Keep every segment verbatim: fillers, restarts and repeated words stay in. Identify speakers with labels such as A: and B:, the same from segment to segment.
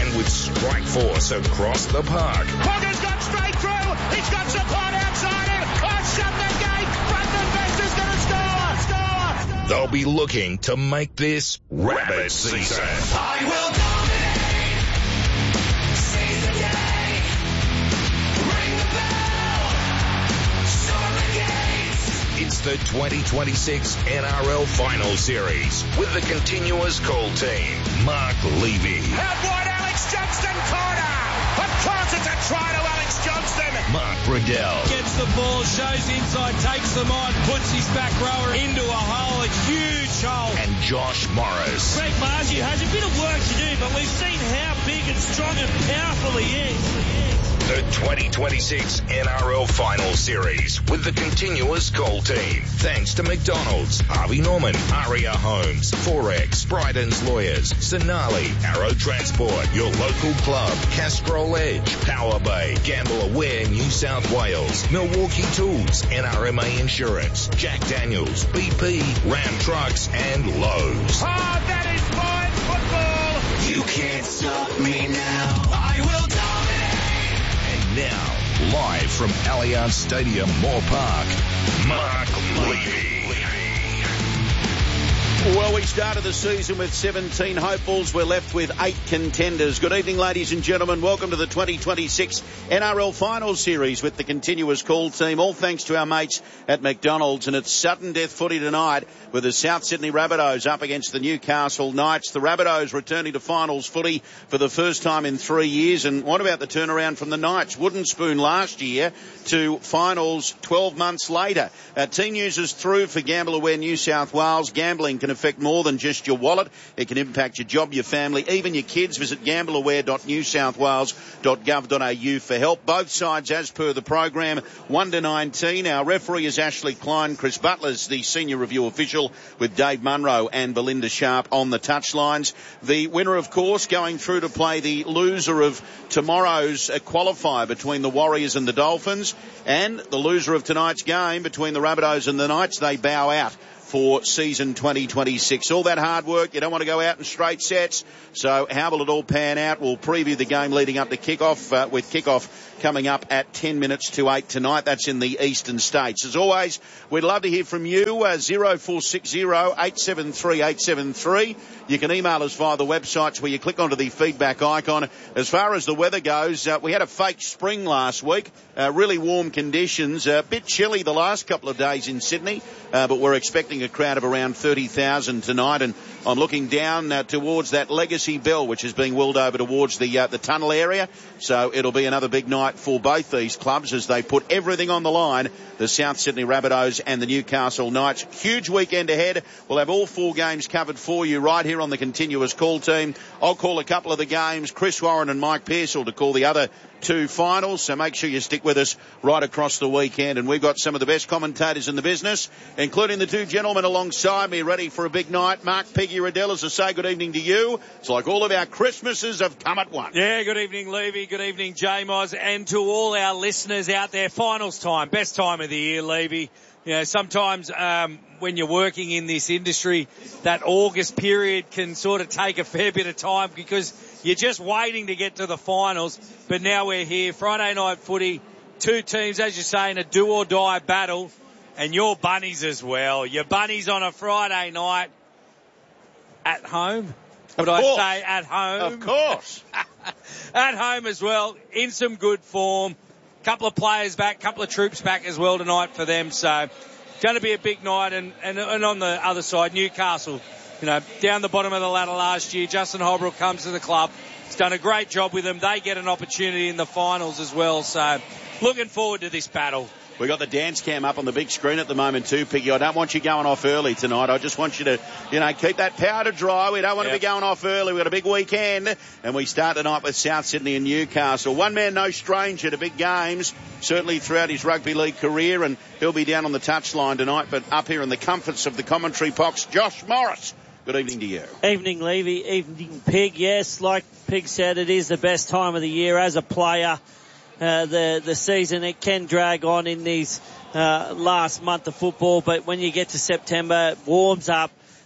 A: and with strike force across the park.
B: Hogger's got straight through. He's got support outside him. Oh, shut the gate. Brendan Best is going to score. Score.
A: They'll be looking to make this Rabbit season.
B: I will dominate. Seize the day. Ring the bell. Storm the gates.
A: It's the twenty twenty-six N R L Final Series with the continuous call team. Mark Levy.
B: Out wide, Alex Johnston, corner. Of course, it's a try to Alex Johnston.
A: Mark Riddell.
C: Gets the ball, shows inside, takes them on, puts his back rower into a hole, a huge hole.
A: And Josh Morris.
C: Greg Margie has a bit of work to do, but we've seen how big and strong and powerful he is.
A: The twenty twenty-six N R L Final Series with the continuous call team. Thanks to McDonald's, Harvey Norman, Aria Homes, Forex, Bryden's Lawyers, Sonali, Arrow Transport, your local club, Castrol Edge, Power Bay, Gamble Aware New South Wales, Milwaukee Tools, N R M A Insurance, Jack Daniels, B P, Ram Trucks, and Lowe's.
B: Oh, that is fine football.
D: You can't stop me now. I will dominate.
A: Now, live from Allianz Stadium, Moore Park, Mark Levy.
E: Well, we started the season with seventeen hopefuls. We're left with eight contenders. Good evening, ladies and gentlemen. Welcome to the twenty twenty-six N R L Final Series with the continuous call team. All thanks to our mates at McDonald's. And it's sudden death footy tonight with the South Sydney Rabbitohs up against the Newcastle Knights. The Rabbitohs returning to finals footy for the first time in three years. And what about the turnaround from the Knights? Wooden spoon last year to finals twelve months later. Uh, team news is through for Gamble Aware New South Wales. Gambling can affect more than just your wallet. It can impact your job, your family, even your kids. Visit gambleaware dot new south wales dot gov dot a u for help. Both sides as per the program, one to nineteen. Our referee is Ashley Klein. Chris Butler's the senior review official with Dave Munro and Belinda Sharp on the touchlines. The winner, of course, going through to play the loser of tomorrow's qualifier between the Warriors and the Dolphins, and the loser of tonight's game between the Rabbitohs and the Knights. They bow out for season twenty twenty-six. All that hard work, you don't want to go out in straight sets. So how will it all pan out? We'll preview the game leading up to kickoff uh, with kickoff coming up at ten minutes to eight tonight. That's in the eastern states. As always, we'd love to hear from you. Uh, zero four six zero eight seven three eight seven three. You can email us via the websites where you click onto the feedback icon. As far as the weather goes, uh, we had a fake spring last week. Uh, really warm conditions. A uh, bit chilly the last couple of days in Sydney, uh, but we're expecting a crowd of around thirty thousand tonight. And I'm looking down uh, towards that Legacy Bell, which is being wheeled over towards the uh, the tunnel area. So it'll be another big night for both these clubs as they put everything on the line. The South Sydney Rabbitohs and the Newcastle Knights. Huge weekend ahead. We'll have all four games covered for you right here on the continuous call team. I'll call a couple of the games. Chris Warren and Mike Pearsall to call the other two finals. So make sure you stick with us right across the weekend. And we've got some of the best commentators in the business, including the two gentlemen alongside me, ready for a big night. Mark Peggy Riddell, as I say, good evening to you. It's like all of our Christmases have come at once.
C: Yeah, good evening, Levy. Good evening, J-Moz. And to all our listeners out there, finals time, best time of the year, Levy. You know, sometimes um, when you're working in this industry, that August period can sort of take a fair bit of time because you're just waiting to get to the finals. But now we're here, Friday night footy, two teams, as you say, in a do-or-die battle, and your bunnies as well. Your bunnies on a Friday night at home. Would I say at home?
E: Of course.
C: At home as well, in some good form. Couple of players back, couple of troops back as well tonight for them. So going to be a big night. And, and, and on the other side, Newcastle, you know, down the bottom of the ladder last year. Justin Holbrook comes to the club. He's done a great job with them. They get an opportunity in the finals as well. So looking forward to this battle.
E: We've got the dance cam up on the big screen at the moment too, Piggy. I don't want you going off early tonight. I just want you to, you know, keep that powder dry. We don't want yep. to be going off early. We've got a big weekend, and we start tonight with South Sydney and Newcastle. One man, no stranger to big games, certainly throughout his rugby league career, and he'll be down on the touchline tonight, but up here in the comforts of the commentary box, Josh Morris. Good evening to you.
F: Evening, Levy. Evening, Pig. Yes, like Pig said, it is the best time of the year as a player. Uh, the the season, it can drag on in these uh, last month of football, but when you get to September, it warms up.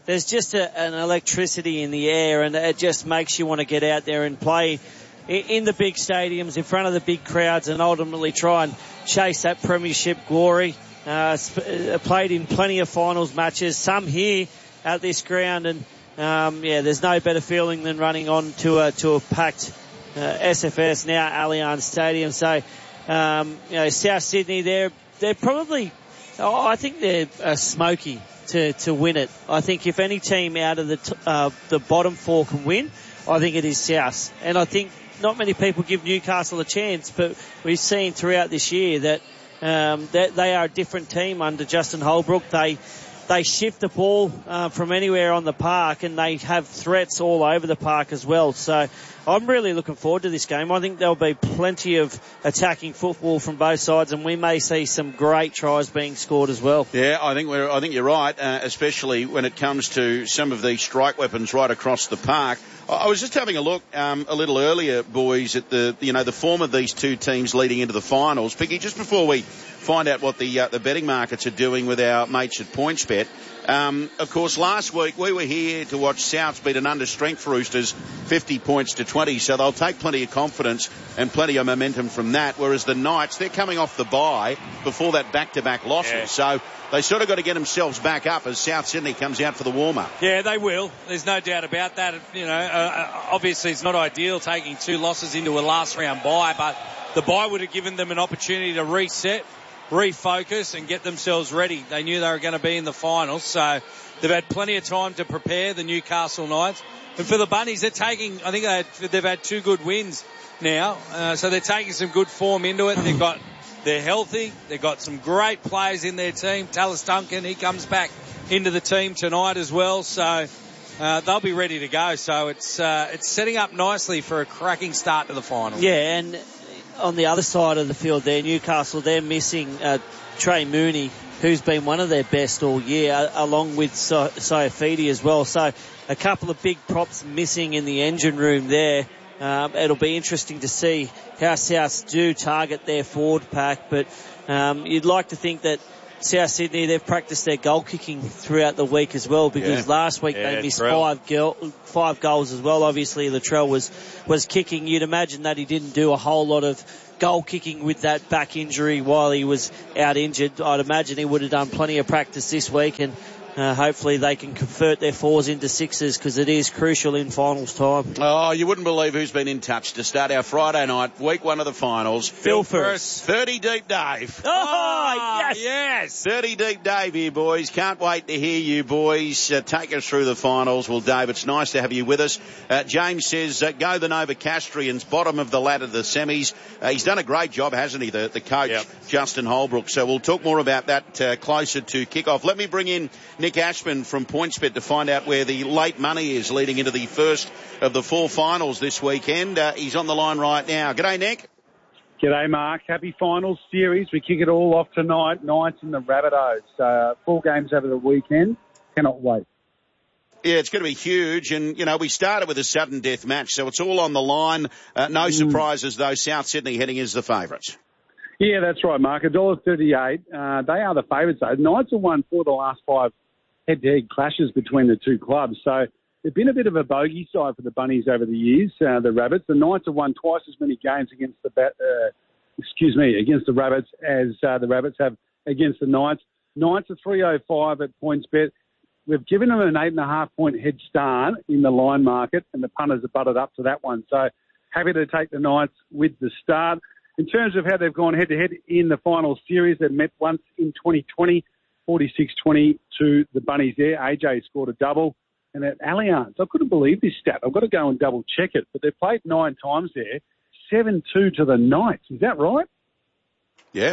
F: there's just a, an electricity in the air, and it just makes you want to get out there and play in the big stadiums, in front of the big crowds, and ultimately try and chase that premiership glory. Uh, sp- played in plenty of finals matches, some here at this ground, and um, yeah, there's no better feeling than running on to a, to a packed uh, S F S, now Allianz Stadium. So, um, you know, South Sydney, they're, they're probably, oh, I think they're uh, smoky to, to win it. I think if any team out of the, t- uh, the bottom four can win, I think it is South. And I think not many people give Newcastle a chance, but we've seen throughout this year that um, that they are a different team under Justin Holbrook. They they shift the ball uh, from anywhere on the park, and they have threats all over the park as well. So I'm really looking forward to this game. I think there'll be plenty of attacking football from both sides, and we may see some great tries being scored as well.
E: Yeah, I think we're, I think you're right, uh, especially when it comes to some of these strike weapons right across the park. I was just having a look um, a little earlier, boys, at the you know the form of these two teams leading into the finals. Picky, just before we find out what the uh, the betting markets are doing with our mates at PointsBet. Um, of course, last week we were here to watch Souths beat an under-strength Roosters fifty points to twenty, so they'll take plenty of confidence and plenty of momentum from that, whereas the Knights, they're coming off the bye before that back-to-back losses, yeah. So they sort of got to get themselves back up as South Sydney comes out for the warm-up.
C: Yeah, they will. There's no doubt about that. You know, uh, obviously it's not ideal taking two losses into a last-round bye, but the bye would have given them an opportunity to reset, refocus and get themselves ready. They knew they were going to be in the finals, so they've had plenty of time to prepare, the Newcastle Knights. And for the Bunnies, they're taking, I think they had, they've had two good wins now, uh, so they're taking some good form into it. They've got, they're healthy. They've got some great players in their team. Tallis Duncan, he comes back into the team tonight as well, so uh, they'll be ready to go. So it's uh, it's setting up nicely for a cracking start to the final.
F: Yeah, and on the other side of the field there, Newcastle, they're missing uh, Trey Mooney, who's been one of their best all year, uh, along with so- Saifidi as well. So a couple of big props missing in the engine room there. Um, it'll be interesting to see how Souths do target their forward pack, but um, you'd like to think that South Sydney, they've practiced their goal kicking throughout the week as well, because yeah. last week yeah, they missed five, go- five goals as well. Obviously, Latrell was, was kicking. You'd imagine that he didn't do a whole lot of goal kicking with that back injury while he was out injured. I'd imagine he would have done plenty of practice this week, and Uh, hopefully they can convert their fours into sixes, because it is crucial in finals time.
E: Oh, you wouldn't believe who's been in touch to start our Friday night, week one of the finals.
F: Phil first.
E: thirty deep Dave.
F: Oh, oh yes.
C: yes.
E: thirty deep Dave here, boys. Can't wait to hear you, boys. Uh, take us through the finals. Well, Dave, it's nice to have you with us. Uh, James says, uh, go the Novocastrians, bottom of the ladder, the semis. Uh, he's done a great job, hasn't he, the, the coach, yep. Justin Holbrook. So we'll talk more about that uh, closer to kick-off. Let me bring in Nick Ashman from PointsBet to find out where the late money is leading into the first of the four finals this weekend. Uh, he's on the line right now. G'day, Nick.
G: G'day, Mark. Happy finals series. We kick it all off tonight. Knights and the Rabbitohs. Uh, four games over the weekend. Cannot wait.
E: Yeah, it's going to be huge. And, you know, we started with a sudden death match, so it's all on the line. Uh, no mm. surprises, though. South Sydney heading as the favourites.
G: Yeah, that's right, Mark. one dollar thirty-eight. Uh, they are the favourites, though. Knights have won four of the last five head-to-head clashes between the two clubs. So they've been a bit of a bogey side for the Bunnies over the years, uh, the Rabbits. The Knights have won twice as many games against the bat, uh, excuse me, against the Rabbits as uh, the Rabbits have against the Knights. Knights are three oh five at PointsBet. We've given them an eight and a half point head start in the line market, and the punters have butted up to that one. So happy to take the Knights with the start. In terms of how they've gone head-to-head in the final series, they've met once in twenty twenty, forty-six twenty to the Bunnies there. A J scored a double. And at Allianz, I couldn't believe this stat. I've got to go and double-check it. But they've played nine times there, seven two to the Knights. Is that right?
E: Yeah.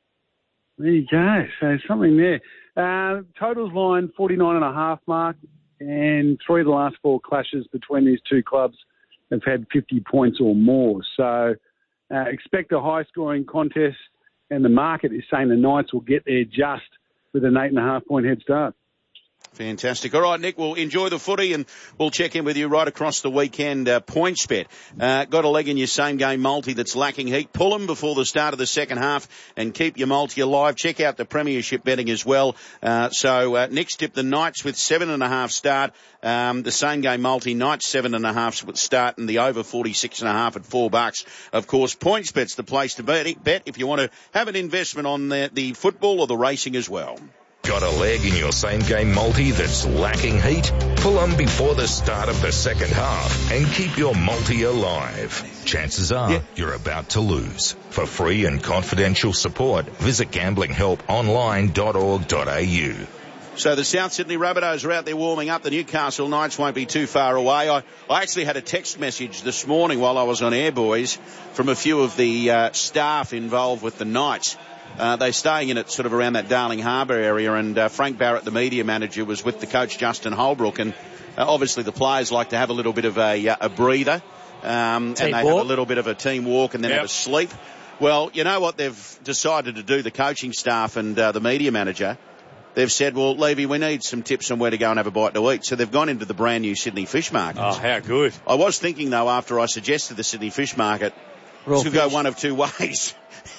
G: There you go. So something there. Uh, totals line forty-nine and a half mark. And three of the last four clashes between these two clubs have had fifty points or more. So uh, expect a high-scoring contest. And the market is saying the Knights will get there just with an eight and a half point head start.
E: Fantastic. All right, Nick, we'll enjoy the footy and we'll check in with you right across the weekend. Uh, PointsBet. Uh, got a leg in your same game multi that's lacking heat. Pull them before the start of the second half and keep your multi alive. Check out the Premiership betting as well. Uh, so uh, Nick's tipped the Knights with seven and a half start. Um, the same game multi, Knights seven and a half start and the over forty-six and a half at four bucks. Of course, PointsBet's the place to bet, bet if you want to have an investment on the, the football or the racing as well.
A: Got a leg in your same game multi that's lacking heat? Pull them before the start of the second half and keep your multi alive. Chances are yeah. you're about to lose. For free and confidential support, visit gambling help online dot org dot a u.
E: So the South Sydney Rabbitohs are out there warming up. The Newcastle Knights won't be too far away. I, I actually had a text message this morning while I was on air, boys, from a few of the uh, staff involved with the Knights. Uh, they're staying in it sort of around that Darling Harbour area, and uh, Frank Barrett, the media manager, was with the coach Justin Holbrook, and uh, obviously the players like to have a little bit of a, uh, a breather, um, and they walk. have a little bit of a team walk and then yep. have a sleep. Well, you know what they've decided to do, the coaching staff and uh, the media manager? They've said, well, Levy, we need some tips on where to go and have a bite to eat. So they've gone into the brand new Sydney Fish Market.
C: Oh, how good.
E: I was thinking, though, after I suggested the Sydney Fish Market,
F: Raw
E: this could
F: fish.
E: go one of two ways.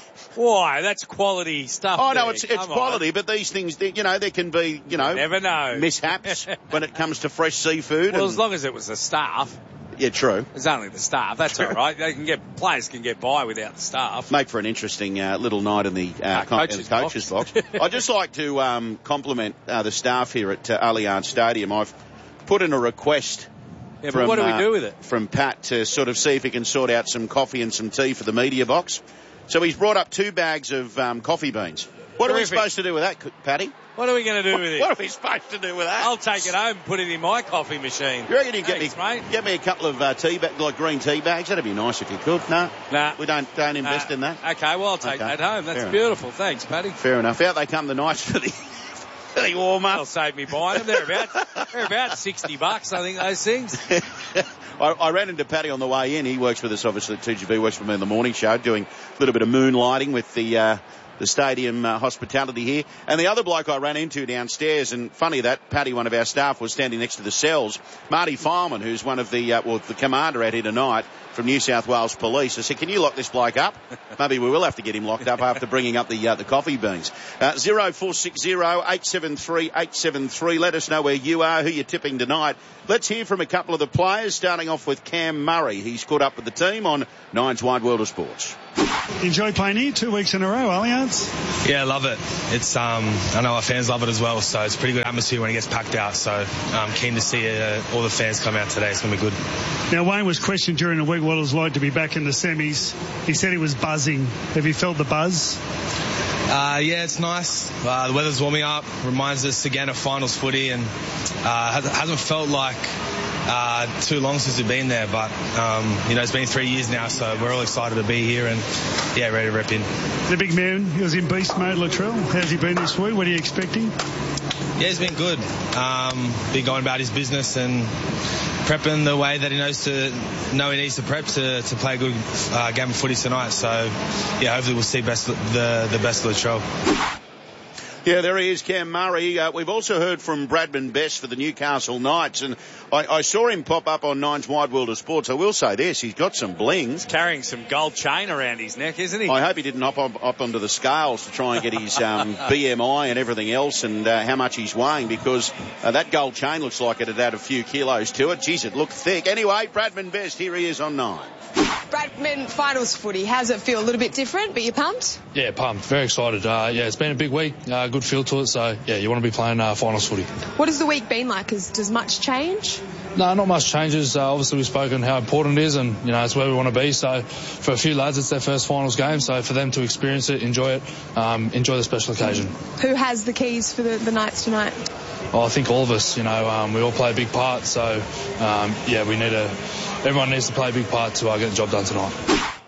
C: Why? That's quality stuff.
E: Oh,
C: there.
E: no, it's it's
C: Come
E: quality,
C: on.
E: but these things, you know, there can be, you know,
C: Never know.
E: mishaps when it comes to fresh seafood.
C: Well,
E: and,
C: as long as it was the staff.
E: Yeah, true.
C: It's only the staff. That's all right. They can get players can get by without the staff.
E: Make for an interesting uh, little night in the, uh,
C: uh,
E: con-
C: coach's,
E: in the coach's box. box. I'd just like to um, compliment uh, the staff here at uh, Allianz Stadium. I've put in a request.
C: Yeah,
E: from,
C: but what do we
E: uh,
C: do with it?
E: From Pat to sort of see if he can sort out some coffee and some tea for the media box. So he's brought up two bags of um, coffee beans. What
C: Terrific.
E: are we supposed to do with that, Paddy?
C: What are we going to do with it?
E: What are we supposed to do with that?
C: I'll take it home and put it in my coffee machine.
E: You reckon you get
C: Thanks,
E: me,
C: mate.
E: get me a couple of uh, tea bags, like green tea bags? That'd be nice if you could. No,
C: Nah.
E: we don't don't invest
C: Nah.
E: in that.
C: Okay, well I'll take
E: Okay.
C: that home. That's
E: Fair
C: beautiful. Thanks, Paddy.
E: Fair enough. Out they come the nights for the for the warm
C: That'll
E: up.
C: save me buying them. They're about they're about sixty bucks. I think those things.
E: I, I ran into Paddy on the way in. He works with us obviously at two G B. Works with me in the morning show, doing a little bit of moonlighting with the. Uh, the stadium uh, hospitality here. And the other bloke I ran into downstairs, and funny that, Paddy, one of our staff, was standing next to the cells, Marty Fileman, who's one of the, uh, well, the commander out here tonight from New South Wales Police. I said, can you lock this bloke up? Maybe we will have to get him locked up after bringing up the uh, the coffee beans. Uh, zero four six zero eight seven three eight seven three. Let us know where you are, who you're tipping tonight. Let's hear from a couple of the players, starting off with Cam Murray. He's caught up with the team on Nine's Wide World of Sports.
H: Enjoy playing here two weeks in a row, Allianz?
I: Yeah, I love it. It's um, I know our fans love it as well, so it's a pretty good atmosphere when it gets packed out. So I'm keen to see uh, all the fans come out today. It's going to be good.
H: Now, Wayne was questioned during the week what it was like to be back in the semis. He said he was buzzing. Have you felt the buzz?
I: Uh, yeah, it's nice. Uh, the weather's warming up. Reminds us again of finals footy, and uh, hasn't felt like uh, too long since we've been there. But um, you know, it's been three years now, so we're all excited to be here and yeah, ready to rep in.
H: The big man, he was in beast mode, Latrell. How's he been this week? What are you expecting?
I: Yeah, he's been good. Um, been going about his business and prepping the way that he knows to know he needs to prep to, to play a good uh, game of footy tonight. So yeah, hopefully we'll see best the the best of Latrell.
E: Yeah, there he is, Cam Murray. Uh, we've also heard from Bradman Best for the Newcastle Knights, and I, I saw him pop up on Nine's Wide World of Sports. I will say this, he's got some bling.
C: He's carrying some gold chain around his neck, isn't he?
E: I hope he didn't hop up, up onto the scales to try and get his um, B M I and everything else and uh, how much he's weighing, because uh, that gold chain looks like it had had a few kilos to it. Geez, it looked thick. Anyway, Bradman Best, here he is on Nine.
J: Bradman, finals footy, how's it feel? A little bit different, but you're pumped?
K: Yeah, pumped. Very excited. Uh, yeah, it's been a big week. Uh, good feel to it. So, yeah, you want to be playing uh, finals footy.
J: What has the week been like? Is, does much change?
K: No, not much changes. Uh, obviously, we've spoken how important it is, and, you know, it's where we want to be. So, for a few lads, it's their first finals game. So, for them to experience it, enjoy it, um, enjoy the special occasion.
J: Who has the keys for the, the Knights tonight?
K: Well, I think all of us, you know, um, we all play a big part. So, um, yeah, we need to, everyone needs to play a big part to uh, get the job done tonight.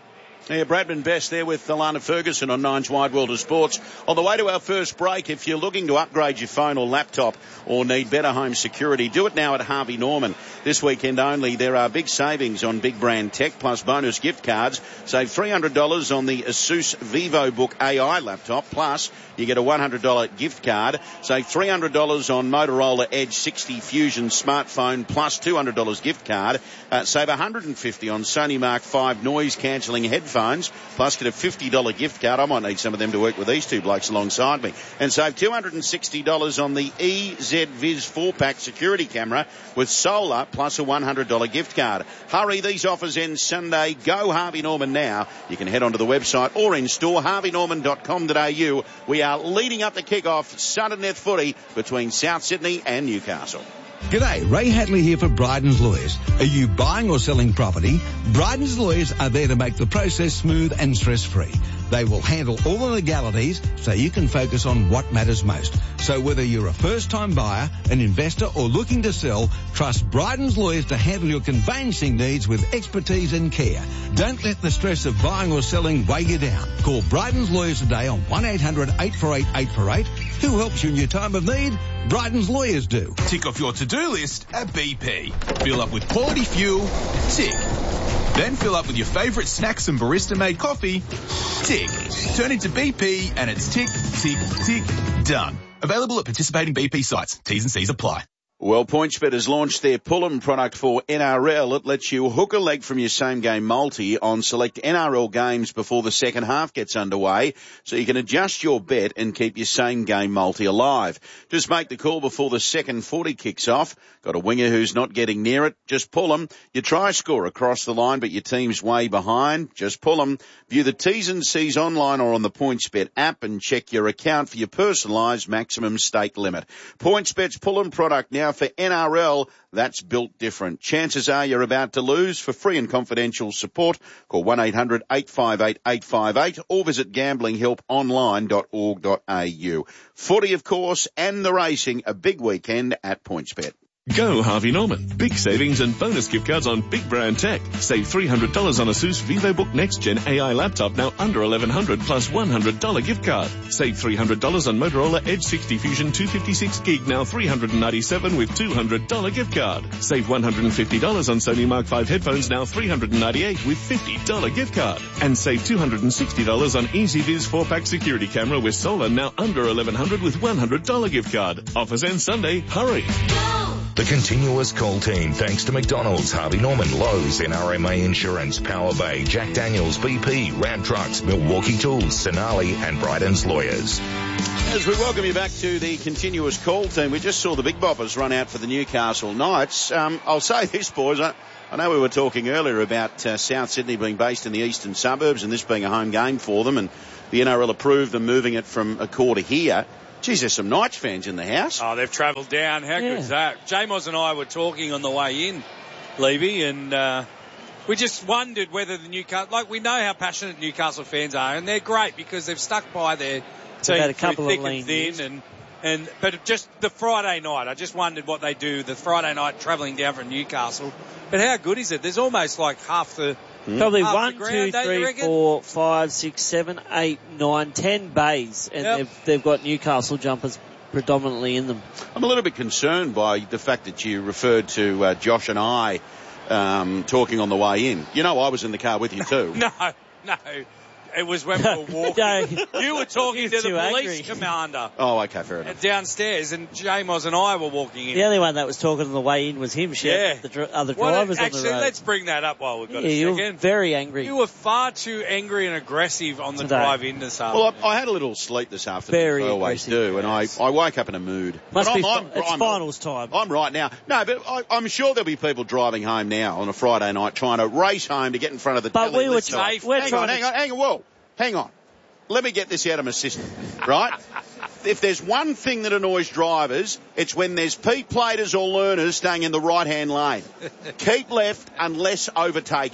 E: Yeah, Bradman Best there with Alana Ferguson on Nine's Wide World of Sports. On the way to our first break, if you're looking to upgrade your phone or laptop or need better home security, do it now at Harvey Norman. This weekend only, there are big savings on big brand tech plus bonus gift cards. Save three hundred dollars on the Asus VivoBook A I laptop, plus you get a one hundred dollars gift card. Save three hundred dollars on Motorola Edge sixty Fusion smartphone plus two hundred dollars gift card. Uh, save one hundred fifty dollars on Sony Mark five noise cancelling headphones, plus get a fifty dollars gift card. I might need some of them to work with these two blokes alongside me. And save two hundred sixty dollars on the E Z Viz four pack security camera with solar plus a one hundred dollars gift card. Hurry, these offers end Sunday. Go Harvey Norman now. You can head onto the website or in store, harvey norman dot com dot a u. We are leading up the kick-off, Sudden footy between South Sydney and Newcastle.
L: G'day, Ray Hadley here for Bryden's Lawyers. Are you buying or selling property? Bryden's Lawyers are there to make the process smooth and stress-free. They will handle all the legalities so you can focus on what matters most. So whether you're a first-time buyer, an investor or looking to sell, trust Bryden's Lawyers to handle your conveyancing needs with expertise and care. Don't let the stress of buying or selling weigh you down. Call Bryden's Lawyers today on one eight hundred eight four eight eight four eight. Who helps you in your time of need? Bryden's Lawyers do.
M: Tick off your to-do list at B P. Fill up with quality fuel. Tick. Then fill up with your favourite snacks and barista-made coffee. Tick. Turn into B P and it's tick, tick, tick, done. Available at participating B P sites. T's and C's apply.
E: Well, PointsBet has launched their Pull'em product for N R L. It lets you hook a leg from your same-game multi on select N R L games before the second half gets underway, so you can adjust your bet and keep your same-game multi alive. Just make the call before the second forty kicks off. Got a winger who's not getting near it? Just pull 'em. You try score across the line, but your team's way behind? Just pull 'em. View the T's and C's online or on the PointsBet app and check your account for your personalised maximum stake limit. PointsBet's Pull'em product now for N R L, that's built different. Chances are you're about to lose. For free and confidential support, call one eight hundred eight five eight eight five eight or visit gambling help online dot org dot a u. Footy, of course, and the racing, a big weekend at PointsBet.
N: Go Harvey Norman. Big savings and bonus gift cards on big brand tech. Save three hundred dollars on Asus VivoBook Next Gen A I laptop, now under eleven hundred dollars plus one hundred dollars gift card. Save three hundred dollars on Motorola Edge sixty Fusion two fifty-six gig, now three hundred ninety-seven dollars with two hundred dollars gift card. Save one hundred fifty dollars on Sony Mark five headphones, now three hundred ninety-eight dollars with fifty dollars gift card. And save two hundred sixty dollars on E Z Viz four pack security camera with solar, now under eleven hundred dollars with one hundred dollars gift card. Offers end Sunday. Hurry.
A: The continuous call team, thanks to McDonald's, Harvey Norman, Lowe's, N R M A Insurance, Power Bay, Jack Daniels, B P, Ram Trucks, Milwaukee Tools, Sonali and Bryden's Lawyers.
E: As we welcome you back to the continuous call team, we just saw the Big Boppers run out for the Newcastle Knights. Um, I'll say this, boys, I, I know we were talking earlier about uh, South Sydney being based in the eastern suburbs and this being a home game for them, and the N R L approved them moving it from a core to here. Geez, there's some Knights fans in the house.
C: Oh, they've travelled down. How
F: Yeah.
C: good is that? J-Moz and I were talking on the way in, Levy, and uh, we just wondered whether the Newcastle, like we know how passionate Newcastle fans are, and they're great because they've stuck by their team
F: had a
C: through
F: couple of
C: thick
F: lean
C: and thin,
F: years.
C: and and but just the Friday night, I just wondered what they do the Friday night travelling down from Newcastle. But how good is it? There's almost like half the
F: Probably
C: half
F: one,
C: the ground,
F: two,
C: don't you
F: three,
C: reckon?
F: four, five, six, seven, eight, nine, ten bays, and
C: Yep.
F: they've, they've got Newcastle jumpers predominantly in them.
E: I'm a little bit concerned by the fact that you referred to uh, Josh and I um, talking on the way in. You know, I was in the car with you too.
C: No, no. It was when we were walking.
F: No.
C: You were talking to the
F: Too
C: police
F: angry.
C: commander
E: Oh, okay, fair enough.
C: downstairs, and J-Moz and I were walking in.
F: The only one that was talking on the way in was him, Chef.
C: Yeah.
F: The dr- other
C: What a-
F: drivers
C: actually,
F: on the road.
C: let's bring that up while we've got
F: yeah,
C: a
F: you were
C: second.
F: very angry.
C: You were far too angry and aggressive on the
F: Today.
C: drive in this
E: Well,
C: afternoon.
E: I, I had a little sleep this afternoon,
F: Very
E: as I always
F: aggressive,
E: do, and I,
F: yes.
E: I woke up in a mood.
F: Must
E: But
F: be.
E: I'm, I'm,
F: fi- it's
E: I'm,
F: finals time.
E: I'm right now. No, but I, I'm sure there'll be people driving home now on a Friday night trying to race home to get in front of the
F: But
E: telly.
F: we were
E: Let's go.
F: safe. We're
E: Hang
F: trying
E: on,
F: to-
E: hang on, hang on, whoa, hang on. Let me get this out of my system, right? If there's one thing that annoys drivers, it's when there's P-platers or learners staying in the right-hand lane. Keep left unless overtaking.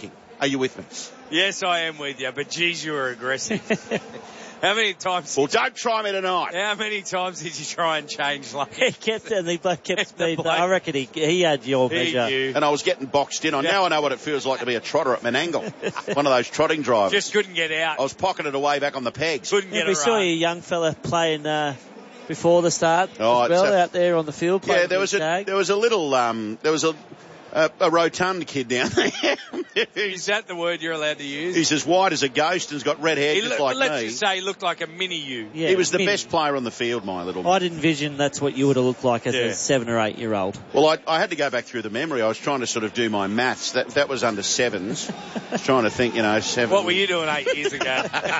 E: Are you with me?
C: Yes, I am with you, but geez, you were aggressive. How many times?
E: Well, don't try me tonight.
C: How many times did you try and change lane?
F: He kept and he kept speed. I reckon he he had your
C: He
F: measure.
C: knew.
E: And I was getting boxed in. I
C: Yeah.
E: Now I know what it feels like to be a trotter at Menangle. One of those trotting drivers.
C: Just couldn't get out.
E: I was pocketed away back on the pegs.
C: Couldn't
F: Yeah,
C: get
F: we
C: a
F: saw
C: run.
F: you, young fella, playing uh, before the start
E: Oh,
F: as well,
E: it's a-
F: out there on the field.
E: Yeah,
F: playing
E: there
F: with
E: was a
F: Shag.
E: there was a little um there was a a, a rotund kid down there.
C: Is that the word you're allowed to use?
E: He's as white as a ghost and's got red hair
C: He
E: just
C: lo-
E: like
C: let's
E: me.
C: just say he looked like a mini you.
F: Yeah,
E: he was the
F: mini.
E: best player on the field, my little.
F: I'd envision that's what you would have looked like as
C: Yeah.
F: a seven or eight year old.
E: Well, I, I had to go back through the memory. I was trying to sort of do my maths. That that was under sevens. I was trying to think, you know, seven.
C: What were you doing eight years ago?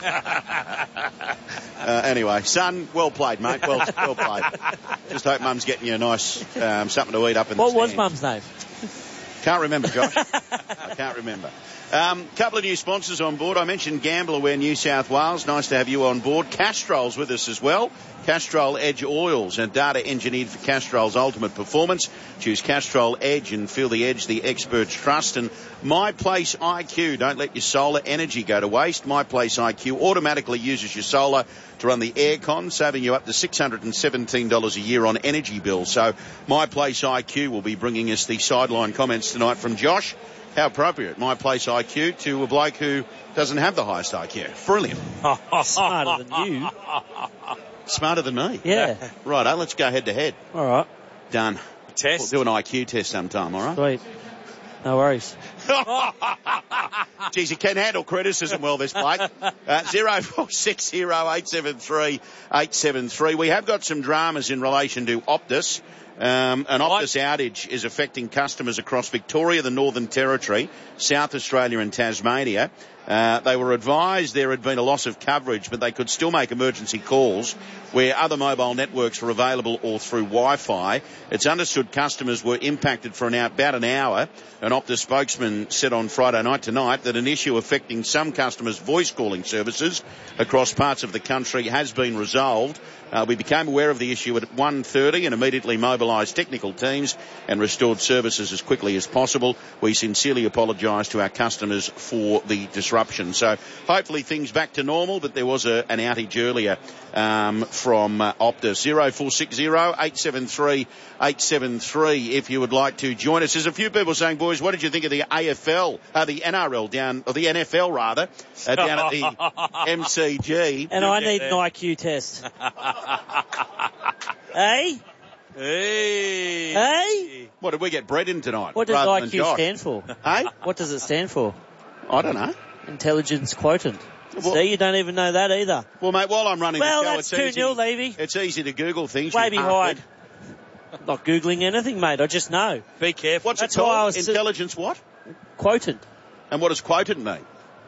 E: Uh, anyway, son, well played, mate. Well, well played. Just hope Mum's getting you a nice um, something to eat up in
F: What
E: the
F: was
E: stand.
F: Mum's name?
E: Can't remember, Josh. I can't remember. A um, couple of new sponsors on board. I mentioned GamblerWare New South Wales. Nice to have you on board. Castrol's with us as well. Castrol Edge Oils and data engineered for Castrol's ultimate performance. Choose Castrol Edge and feel the edge the experts trust. And My Place I Q. Don't let your solar energy go to waste. My Place I Q automatically uses your solar to run the aircon, saving you up to six hundred seventeen dollars a year on energy bills. So My Place I Q will be bringing us the sideline comments tonight from Josh. How appropriate, My Place I Q to a bloke who doesn't have the highest I Q. Brilliant.
F: Smarter than you.
E: Smarter than me.
F: Yeah.
E: Righto, let's go head to head.
F: All right.
E: Done.
C: Test.
E: We'll do an I Q test sometime, all right?
F: Sweet. No worries.
E: Geez, you can handle criticism well, this bloke. Uh, zero four six zero eight seven three eight seven three. We have got some dramas in relation to Optus. Um, an Optus outage is affecting customers across Victoria, the Northern Territory, South Australia and Tasmania. Uh, they were advised there had been a loss of coverage, but they could still make emergency calls where other mobile networks were available or through Wi-Fi. It's understood customers were impacted for an hour, about an hour. An Optus spokesman said on Friday night tonight that an issue affecting some customers' voice calling services across parts of the country has been resolved. Uh, we became aware of the issue at one thirty and immediately mobilised technical teams and restored services as quickly as possible. We sincerely apologise to our customers for the disruption. So hopefully things back to normal, but there was a, an outage earlier um, from uh, Optus. zero four six zero eight seven three eight seven three if you would like to join us. There's a few people saying, boys, what did you think of the A F L, uh, the N R L down, or the N F L rather, uh, down at the M C G?
F: And I need an I Q test. Hey?
C: Hey.
F: Hey?
E: What, did we get bread in tonight?
F: What does
E: rather
F: I
E: than
F: Q
E: Josh?
F: stand for?
E: Hey?
F: What does it stand for?
E: I don't know.
F: Intelligence quotient.
E: Well-
F: See, you don't even know that either.
E: Well, mate, while I'm running
F: Well,
E: the show,
F: that's
E: it's
F: two
E: easy.
F: nil, Levy.
E: It's easy to Google things.
F: Way
E: you
F: behind.
E: half-wit.
F: Not Googling anything, mate. I just know.
C: Be careful.
E: What's
F: That's
E: it
F: why I
E: called?
F: was-
E: Intelligence what?
F: Quotient.
E: And what does quoted mean?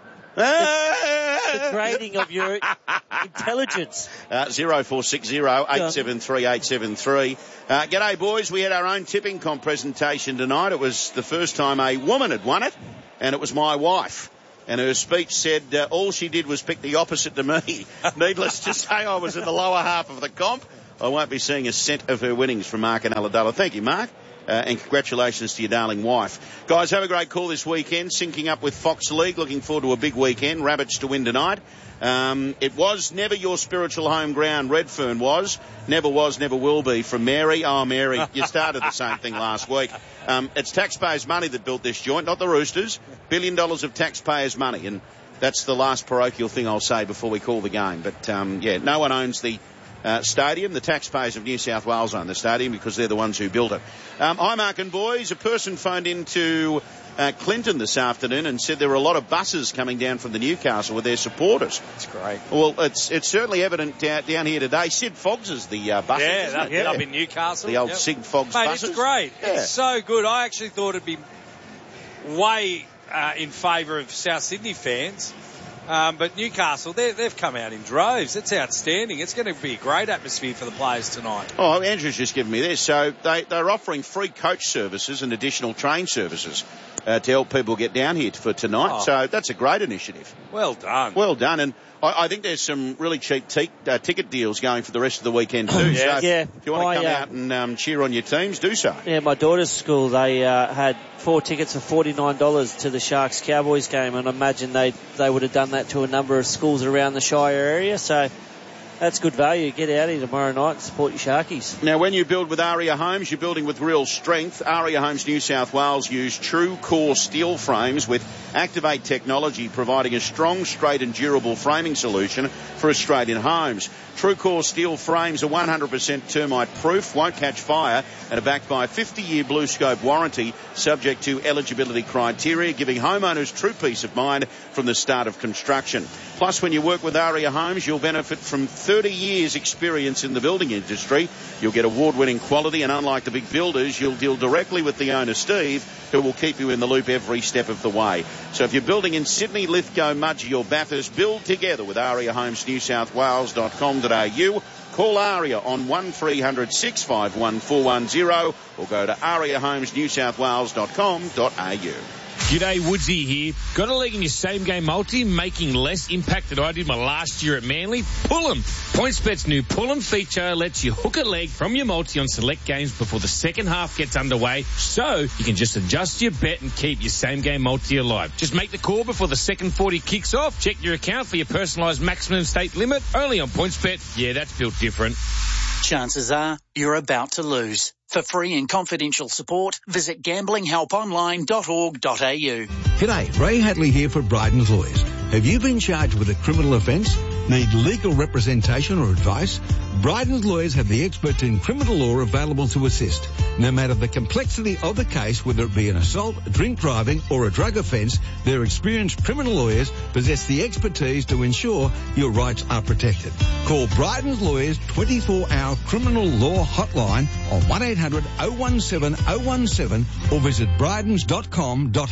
F: The grading of your intelligence.
E: Uh, zero four six zero eight seven three eight seven three. Uh, g'day, boys. We had our own tipping comp presentation tonight. It was the first time a woman had won it, and it was my wife. And her speech said uh, all she did was pick the opposite to me. Needless to say, I was in the lower half of the comp. I won't be seeing a cent of her winnings from Mark and Aladala. Thank you, Mark. Uh, and congratulations to your darling wife. Guys, have a great call this weekend. Syncing up with Fox League. Looking forward to a big weekend. Rabbits to win tonight. Um, it was never your spiritual home ground. Redfern was. Never was, never will be. From Mary. Oh, Mary, you started the same thing last week. Um, it's taxpayers' money that built this joint, not the Roosters. Billion dollars of taxpayers' money. And that's the last parochial thing I'll say before we call the game. But, um, yeah, no one owns the Uh, stadium. The taxpayers of New South Wales own the stadium because they're the ones who built it. Um, hi, Mark and boys. A person phoned into uh, Clinton this afternoon and said there were a lot of buses coming down from the Newcastle with their supporters.
C: That's great.
E: Well, it's it's certainly evident down, down here today. Sid Foggs is the uh, buses.
C: Yeah,
E: isn't
C: that,
E: it?
C: up in Newcastle.
E: The old
C: Yep.
E: Sig Foggs
C: Mate,
E: buses.
C: it's great.
E: Yeah.
C: It's so good. I actually thought it'd be way uh, in favour of South Sydney fans. Um, but Newcastle, they've come out in droves. It's outstanding. It's going to be a great atmosphere for the players tonight.
E: Oh, Andrew's just given me this. So they, they're offering free coach services and additional train services uh, to help people get down here for tonight.
C: Oh.
E: So that's a great initiative.
C: Well done.
E: Well done. And I, I think there's some really cheap te- uh, ticket deals going for the rest of the weekend too.
F: Yeah.
E: So
F: Yeah.
E: if you want to
F: My,
E: come
F: uh,
E: out and um, cheer on your teams, do so.
F: Yeah, my daughter's school, they uh, had four tickets for forty-nine dollars to the Sharks-Cowboys game, and I imagine they they would have done that to a number of schools around the Shire area, so that's good value. Get out here tomorrow night and support your Sharkies.
E: Now, when you build with Aria Homes, you're building with real strength. Aria Homes New South Wales use true core steel frames with Activate technology, providing a strong, straight and durable framing solution for Australian homes. True core steel frames are one hundred percent termite proof, won't catch fire, and are backed by a fifty-year Blue Scope warranty subject to eligibility criteria, giving homeowners true peace of mind from the start of construction. Plus, when you work with Aria Homes, you'll benefit from thirty years experience in the building industry. You'll get award-winning quality, and unlike the big builders, you'll deal directly with the owner, Steve, who will keep you in the loop every step of the way. So if you're building in Sydney, Lithgow, Mudgee or Bathurst, build together with aria homes new south wales dot com dot a u. Call Aria on one three hundred six five one four one zero or go to aria homes new south wales dot com dot a u.
O: G'day, Woodsy here. Got a leg in your same-game multi, making less impact than I did my last year at Manly? Pull 'em. PointsBet's new Pull 'em feature lets you hook a leg from your multi on select games before the second half gets underway, so you can just adjust your bet and keep your same-game multi alive. Just make the call before the second forty kicks off. Check your account for your personalised maximum stake limit. Only on PointsBet. Yeah, that's built different.
P: Chances are you're about to lose. For free and confidential support, visit gambling help online dot org dot a u.
L: G'day, Ray Hadley here for Bryden's Lawyers. Have you been charged with a criminal offence? Need legal representation or advice? Bryden's Lawyers have the experts in criminal law available to assist. No matter the complexity of the case, whether it be an assault, drink driving or a drug offence, their experienced criminal lawyers possess the expertise to ensure your rights are protected. Call Bryden's Lawyers twenty-four hour criminal law hotline on one eight hundred oh one seven oh one seven or visit brydens dot com dot a u.